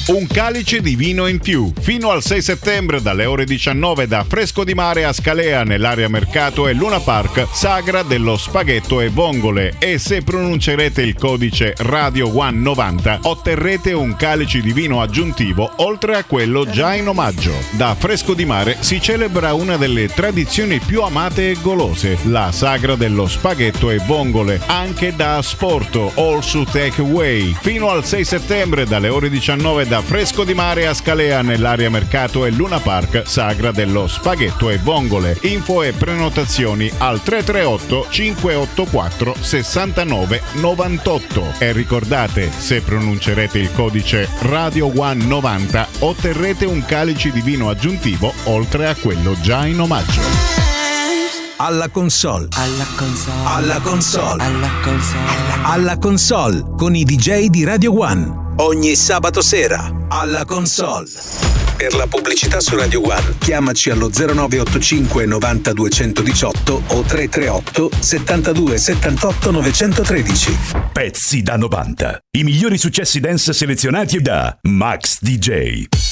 un calice di vino in più. Fino al 6 settembre dalle ore 19 da Fresco di Mare a Scalea nell'area mercato e Luna Park, Sagra dello Spaghetto e Vongole, e se pronuncerete il codice Radio One 90 otterrete un calice di vino aggiuntivo oltre a quello già in omaggio. Da Fresco di Mare si celebra una delle tradizioni più amate e golose, la Sagra dello Spaghetto e Vongole, anche da asporto, all su takeaway. Fino al 6 settembre dalle ore 19 da Fresco di Mare a Scalea nell'area mercato e Luna Park, Sagra dello Spaghetto e Vongole. Info e prenotazioni al 338 584 69 98. E ricordate, se pronuncerete il codice Radio One 90 otterrete un calice di vino aggiuntivo oltre a quello già in omaggio. Alla console con i DJ di Radio One. Ogni sabato sera alla console. Per la pubblicità su Radio One chiamaci allo 0985 90 218 o 338 72 78 913. Pezzi da 90. I migliori successi dance selezionati da Max DJ.